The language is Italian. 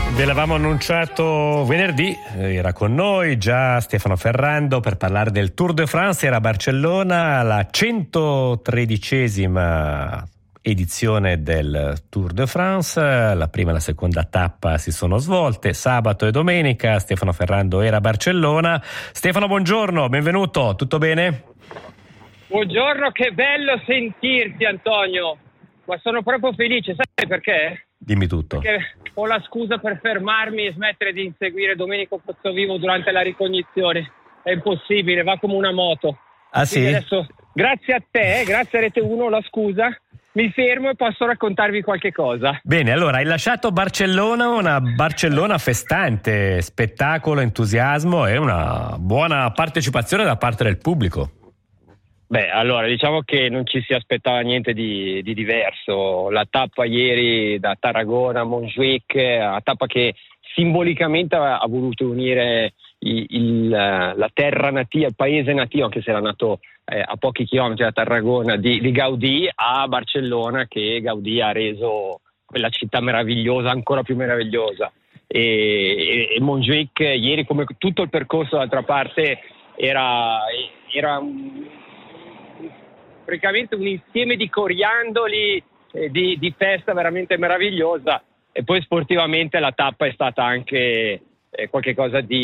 Ve l'avevamo annunciato venerdì, era con noi già Stefano Ferrando per parlare del Tour de France. Era a Barcellona, la 113esima edizione del Tour de France. La prima e la seconda tappa si sono svolte sabato e domenica. Stefano Ferrando era a Barcellona. Stefano, buongiorno, benvenuto, tutto bene? Buongiorno, che bello sentirti, Antonio, ma sono proprio felice, sai perché? Dimmi tutto. Perché ho la scusa per fermarmi e smettere di inseguire Domenico Pozzovivo durante la ricognizione. È impossibile, va come una moto. Ah sì? Quindi adesso, grazie a te, grazie a Rete 1, ho la scusa, mi fermo e posso raccontarvi qualche cosa. Bene, allora hai lasciato Barcellona, una Barcellona festante, spettacolo, entusiasmo e una buona partecipazione da parte del pubblico. Beh, allora, diciamo che non ci si aspettava niente di diverso. La tappa ieri da Tarragona a Montjuïc, una tappa che simbolicamente ha voluto unire la terra natia, il paese nativo, anche se era nato a pochi chilometri da Tarragona, di Gaudì, a Barcellona, che Gaudì ha reso quella città meravigliosa, ancora più meravigliosa. E Montjuïc ieri, come tutto il percorso d'altra parte, era praticamente un insieme di coriandoli, di festa veramente meravigliosa. E poi sportivamente la tappa è stata anche qualche cosa di